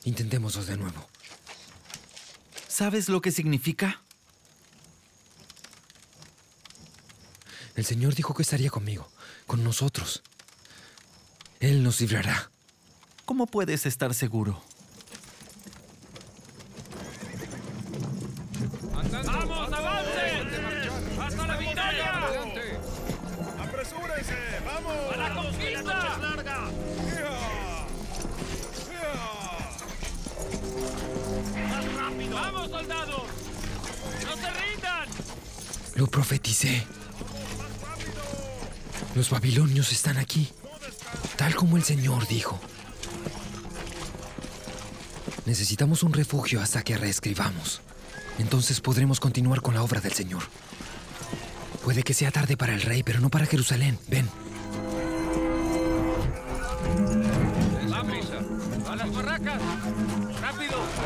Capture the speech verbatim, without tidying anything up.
Intentémoslo de nuevo. ¿Sabes lo que significa? El Señor dijo que estaría conmigo, con nosotros. Él nos librará. ¿Cómo puedes estar seguro? ¡Vamos, avancen! ¡Hasta la victoria! ¡Adelante! ¡Apresúrense! ¡Vamos! ¡A la conquista! ¡La noche es larga! ¡Ya! ¡Ya! ¡Más rápido! ¡Vamos, soldados! ¡No se rindan! Lo profeticé. Los babilonios están aquí, tal como el Señor dijo. Necesitamos un refugio hasta que reescribamos. Entonces podremos continuar con la obra del Señor. Puede que sea tarde para el rey, pero no para Jerusalén. Ven. ¡Vamos! ¡A las barracas! ¡Rápido!